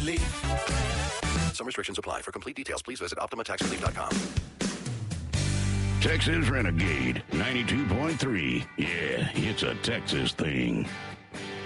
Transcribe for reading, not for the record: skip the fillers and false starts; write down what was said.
relief. Some restrictions apply. For complete details, please visit OptimaTaxRelief.com. Texas Renegade 92.3. Yeah, it's a Texas thing.